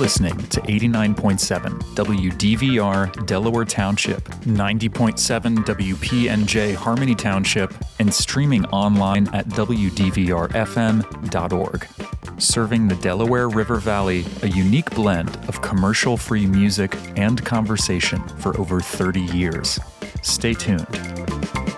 listening to 89.7 WDVR Delaware Township, 90.7 WPNJ Harmony Township, and streaming online at WDVRFM.org. Serving the Delaware River Valley, a unique blend of commercial-free music and conversation for over 30 years. Stay tuned.